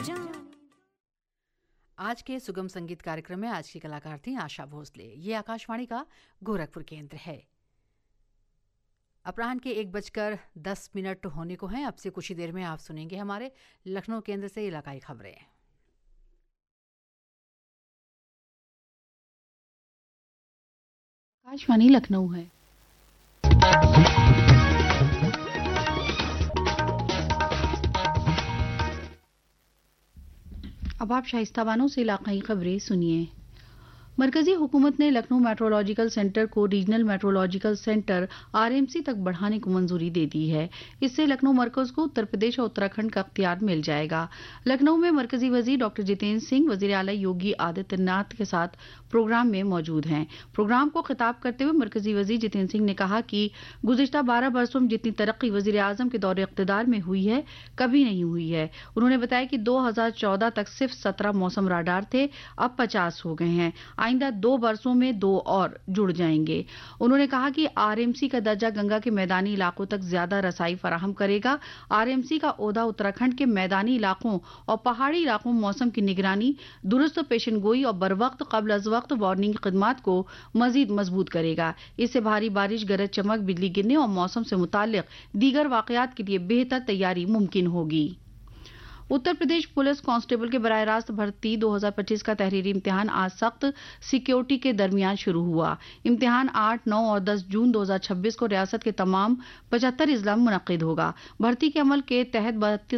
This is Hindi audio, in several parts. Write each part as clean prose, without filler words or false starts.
आज के सुगम संगीत कार्यक्रम में आज की कलाकार थी आशा भोसले। ये आकाशवाणी का गोरखपुर केंद्र है। अपराह्न के 1:10 होने को हैं। अब से कुछ ही देर में आप सुनेंगे हमारे लखनऊ केंद्र से इलाकाई खबरें। आकाशवाणी लखनऊ है। अब आप शाइस्ता बानो से इलाकाई खबरें सुनिए। मरकजी हुकूमत ने लखनऊ मेट्रोलॉजिकल सेंटर को रीजनल मेट्रोलॉजिकल सेंटर आरएमसी तक बढ़ाने को मंजूरी दे दी है। इससे लखनऊ मरकज को उत्तर प्रदेश और उत्तराखंड का अख्तियार मिल जाएगा। लखनऊ में मरकजी वजीर डॉक्टर जितेंद्र सिंह वजीर आला योगी आदित्यनाथ के साथ प्रोग्राम में मौजूद हैं। प्रोग्राम को खिताब करते हुए मरकजी वजीर जितेंद्र सिंह ने कहा कि गुज़िश्ता 12 वर्षों में जितनी तरक्की वजीर आजम के दौरे इक़्तिदार में हुई है, कभी नहीं हुई है। उन्होंने बताया कि 2014 तक सिर्फ 17 मौसम राडार थे, अब 50 हो गए हैं। आइंदा 2 वर्षों में 2 और जुड़ जाएंगे। उन्होंने कहा कि आरएमसी का दर्जा गंगा के मैदानी इलाकों तक ज्यादा रसाई फराहम करेगा। आरएमसी का ओहदा उत्तराखंड के मैदानी इलाकों और पहाड़ी इलाकों में मौसम की निगरानी, दुरुस्त पेशन गोई और बरवक्त कबल अज वक्त वार्निंग खिदमात को मजीद मजबूत करेगा। इससे भारी बारिश, गरज चमक, बिजली गिरने और मौसम से मुताल्लिक दीगर वाकयात के लिए बेहतर तैयारी मुमकिन होगी। उत्तर प्रदेश पुलिस कांस्टेबल के बराह रास्त भर्ती 2025 का तहरीरी इम्तिहान आज सख्त सिक्योरिटी के दरमियान शुरू हुआ। इम्तिहान 8, 9 और 10 जून 2026 को रियासत के तमाम 75 अजला में मुनक्किद होगा। भर्ती के अमल के तहत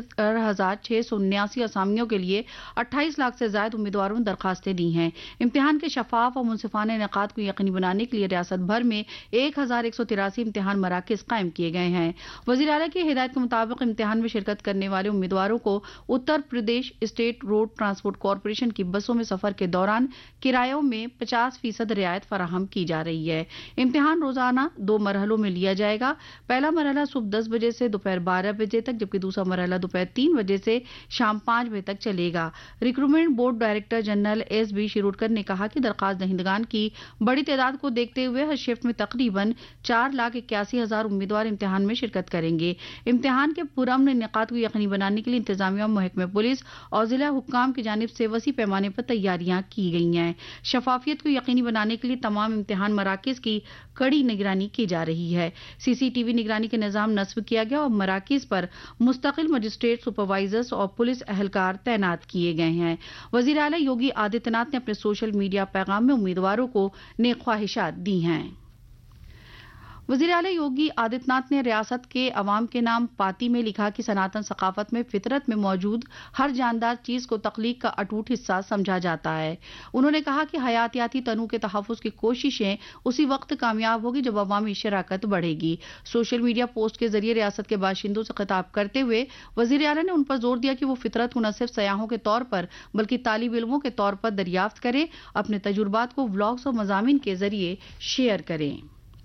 72,679 असामियों के लिए 28 लाख से ज्यादा उम्मीदवारों ने दरखास्तें दी हैं। इम्तिहान के शफाफ और मुनसिफाना इनेकाद को यकीनी बनाने के लिए रियासत भर में 1183 इम्तिहान मराकज कायम किए गए हैं। वज़ीर आला की हिदायत के मुताबिक इम्तिहान में शिरकत करने वाले उम्मीदवारों को Uttar Pradesh state road transport corporation की बसों में सफर के दौरान किरायों में 50% रियायत फराहम की जा रही है। इम्तिहान रोजाना 2 मरहलों में लिया जाएगा। पहला मरहला सुबह 10 बजे से दोपहर 12 बजे तक, जबकि दूसरा मरहला दोपहर 3 बजे से शाम 5 बजे तक चलेगा। Recruitment board director general S.B.. Shirodkar ने कहा कि दरखास्त दहिंदगान की बड़ी तादाद को देखते हुए हर शिफ्ट में तकरीबन 4,81,000 उम्मीदवार इम्तिहान में शिरकत करेंगे। इम्तिहान के पुरअमन इनेकाद को यकीनी बनाने के लिए इंतजामिया महकमे पुलिस और जिला हुक्काम की जानिब से वसी पैमाने पर तैयारियां की गई हैं। शफाफियत को यकीनी बनाने के लिए तमाम इम्तिहान मराकिज की कड़ी निगरानी की जा रही है। सीसीटीवी निगरानी के निजाम नस्ब किया गया और मराकिज पर मुस्तकिल मजिस्ट्रेट, सुपरवाइजर्स और पुलिस एहलकार तैनात किए गए हैं। वजीर आला योगी आदित्यनाथ ने अपने सोशल मीडिया पैगाम में उम्मीदवारों को नेक ख्वाहिशात दी हैं। वज़ीर आला योगी आदित्यनाथ ने रियासत के अवाम के नाम पाती में लिखा कि सनातन सकाफत में फितरत में मौजूद हर जानदार चीज को तख्लीक का अटूट हिस्सा समझा जाता है। उन्होंने कहा कि हयातियाती तनू के तहफ़्फ़ुज़ की कोशिशें उसी वक्त कामयाब होगी जब अवामी शराकत बढ़ेगी। सोशल मीडिया पोस्ट के जरिए रियासत के बाशिंदों से खिताब करते हुए वज़ीर आला ने उन पर जोर दिया कि वो फितरत को न सिर्फ सयाहों के तौर पर बल्कि तालिब इल्मों के तौर पर दरियाफ्त करें, अपने तजुर्बात को व्लॉग्स और मज़ामीन के जरिए शेयर करें।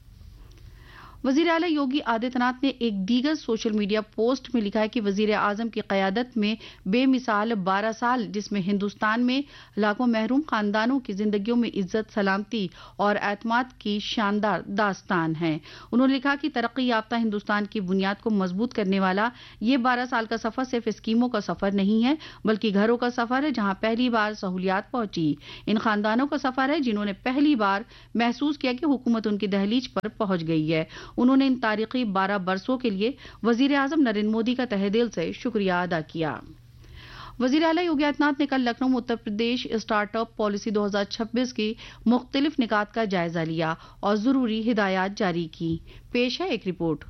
वज़ीर आला योगी आदित्यनाथ ने एक दीगर सोशल मीडिया पोस्ट में लिखा है कि वज़ीर आज़म की क़यादत में बेमिसाल 12 साल, जिसमें हिंदुस्तान में लाखों महरूम खानदानों की जिंदगियों में इज्जत, सलामती और एतमाद की शानदार दास्तान है। उन्होंने लिखा कि तरक्की याफ्ता हिंदुस्तान की बुनियाद को मजबूत करने वाला ये 12 साल का सफर सिर्फ स्कीमों का सफर नहीं है, बल्कि घरों का सफर है जहां पहली बार सहूलियात पहुंची। इन खानदानों का सफर है जिन्होंने पहली बार महसूस किया कि हुकूमत उनकी दहलीज पर पहुंच गई है। उन्होंने इन तारीखी 12 बरसों के लिए वजीर आजम नरेंद्र मोदी का तहे दिल से शुक्रिया अदा किया। वजीर आला योगी आदित्यनाथ ने कल लखनऊ में उत्तर प्रदेश स्टार्टअप पॉलिसी 2026 की मुख्तलिफ निकात का जायजा लिया और जरूरी हिदायत जारी की। पेश है एक रिपोर्ट।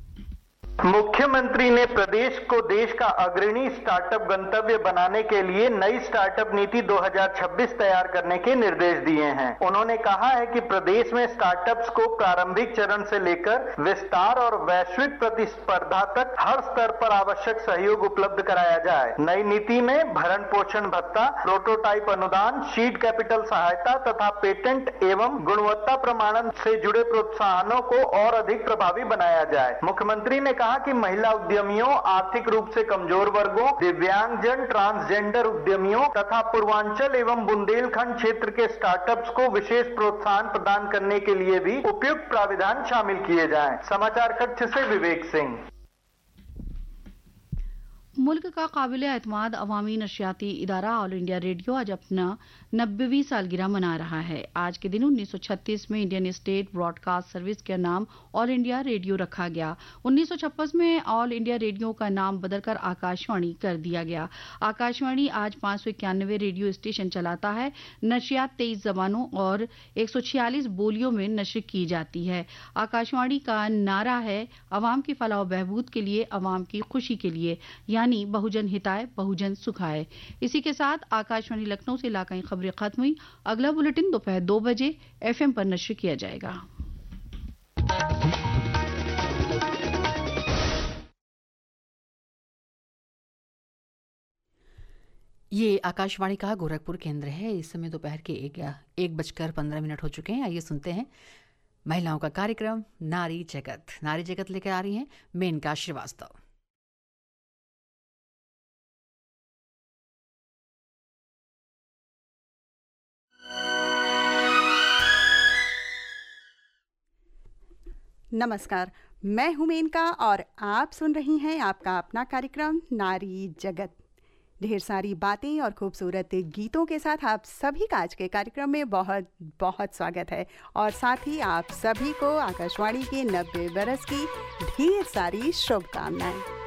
मुख्यमंत्री ने प्रदेश को देश का अग्रणी स्टार्टअप गंतव्य बनाने के लिए नई स्टार्टअप नीति 2026 तैयार करने के निर्देश दिए हैं। उन्होंने कहा है कि प्रदेश में स्टार्टअप्स को प्रारंभिक चरण से लेकर विस्तार और वैश्विक प्रतिस्पर्धा तक हर स्तर पर आवश्यक सहयोग उपलब्ध कराया जाए। नई नीति में भरण पोषण भत्ता, प्रोटोटाइप अनुदान, सीड कैपिटल सहायता तथा पेटेंट एवं गुणवत्ता प्रमाणन से जुड़े प्रोत्साहनों को और अधिक प्रभावी बनाया जाए। मुख्यमंत्री ने कहा कि महिला उद्यमियों, आर्थिक रूप से कमजोर वर्गों, दिव्यांगजन, ट्रांसजेंडर उद्यमियों तथा पूर्वांचल एवं बुंदेलखंड क्षेत्र के स्टार्टअप्स को विशेष प्रोत्साहन प्रदान करने के लिए भी उपयुक्त प्राविधान शामिल किए जाएं। समाचार कक्ष से विवेक सिंह। मुल्क का काबिल एतमाद अवामी नशियाती इदारा ऑल इंडिया रेडियो आज अपना 90वीं सालगिरह मना रहा है। आज के दिन 1936 में इंडियन स्टेट ब्रॉडकास्ट सर्विस का नाम ऑल इंडिया रेडियो रखा गया। 1956 में ऑल इंडिया रेडियो का नाम बदलकर आकाशवाणी कर दिया गया। आकाशवाणी आज 591 रेडियो स्टेशन चलाता है। नशियात 23 जबानों और 146 बोलियों में नश्र की जाती है। आकाशवाणी का नारा है अवाम की फलाह बहबूद के लिए, अवाम की खुशी के लिए, यानी बहुजन हिताय बहुजन सुखाय। इसी के साथ आकाशवाणी लखनऊ से इलाकाई खबरें खत्म हुई। अगला बुलेटिन दोपहर 2 बजे FM पर नश्र किया जाएगा। ये आकाशवाणी का गोरखपुर केंद्र है। इस समय दोपहर के 1:15 हो चुके हैं। आइए सुनते हैं महिलाओं का कार्यक्रम नारी जगत। नारी जगत लेकर आ रही हैं मेनका श्रीवास्तव। नमस्कार, मैं हूं मेनका और आप सुन रही हैं आपका अपना कार्यक्रम नारी जगत। ढेर सारी बातें और खूबसूरत गीतों के साथ आप सभी का आज के कार्यक्रम में बहुत बहुत स्वागत है और साथ ही आप सभी को आकाशवाणी के 90 बरस की ढेर सारी शुभकामनाएं।